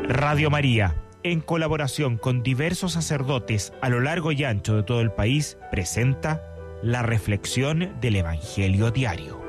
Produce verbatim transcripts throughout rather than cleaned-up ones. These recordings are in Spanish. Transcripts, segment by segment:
Radio María, en colaboración con diversos sacerdotes a lo largo y ancho de todo el país, presenta la reflexión del Evangelio diario.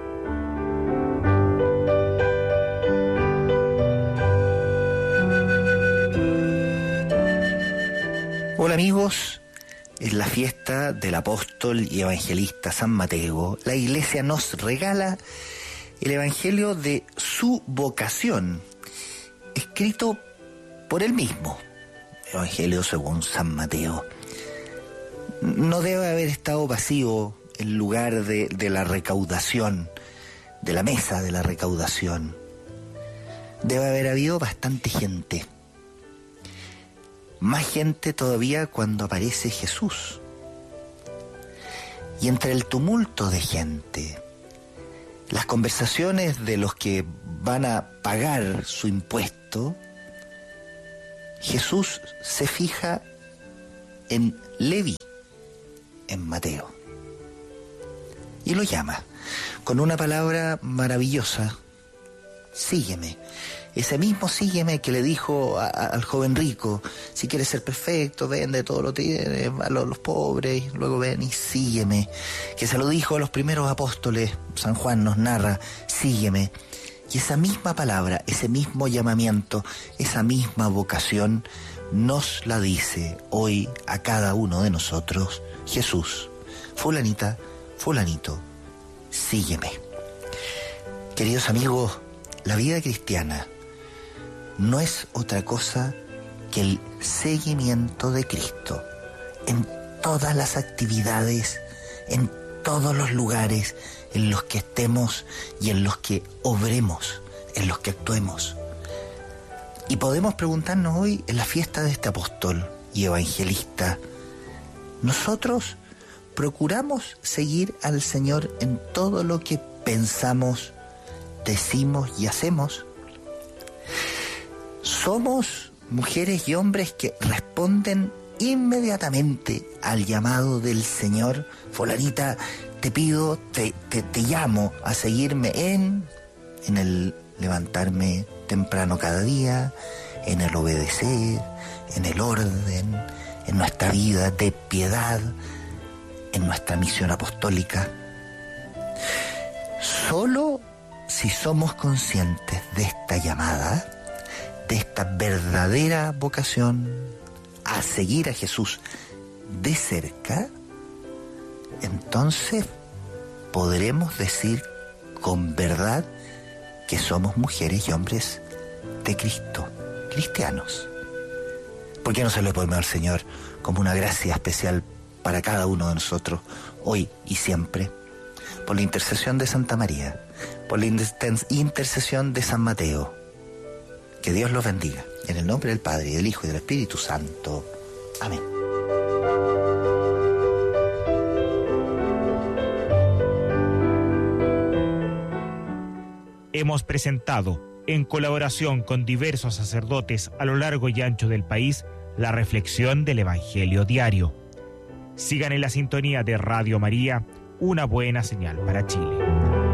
Hola amigos, es la fiesta del apóstol y evangelista San Mateo. La Iglesia nos regala el Evangelio de su vocación, escrito por él mismo. Evangelio según San Mateo. No debe haber estado vacío el lugar de, de la recaudación, de la mesa de la recaudación. Debe haber habido bastante gente. Más gente todavía cuando aparece Jesús. Y entre el tumulto de gente, las conversaciones de los que van a pagar su impuesto, Jesús se fija en Leví, en Mateo, y lo llama con una palabra maravillosa: sígueme. Ese mismo sígueme que le dijo a, a, al joven rico: si quieres ser perfecto, vende todo lo que tienes a los, los pobres, y luego ven y sígueme. Que se lo dijo a los primeros apóstoles. San Juan nos narra: sígueme. Y esa misma palabra, ese mismo llamamiento, esa misma vocación nos la dice hoy a cada uno de nosotros Jesús: fulanita, fulanito, sígueme. Queridos amigos, la vida cristiana no es otra cosa que el seguimiento de Cristo en todas las actividades, en todos los lugares en los que estemos y en los que obremos, en los que actuemos. Y podemos preguntarnos hoy, en la fiesta de este apóstol y evangelista, ¿nosotros procuramos seguir al Señor en todo lo que pensamos, decimos y hacemos? Somos mujeres y hombres que responden inmediatamente al llamado del Señor: fulanita, te pido, te, te, te llamo a seguirme en, en el levantarme temprano cada día, en el obedecer, en el orden, en nuestra vida de piedad, en nuestra misión apostólica. Solo si somos conscientes de esta llamada, de esta verdadera vocación a seguir a Jesús de cerca, entonces podremos decir con verdad que somos mujeres y hombres de Cristo, cristianos. ¿Por qué no se lo podemos dar al Señor como una gracia especial para cada uno de nosotros, hoy y siempre? Por la intercesión de Santa María, por la intercesión de San Mateo. Que Dios los bendiga. En el nombre del Padre, y del Hijo, y del Espíritu Santo. Amén. Hemos presentado, en colaboración con diversos sacerdotes a lo largo y ancho del país, la reflexión del Evangelio diario. Sigan en la sintonía de Radio María, una buena señal para Chile.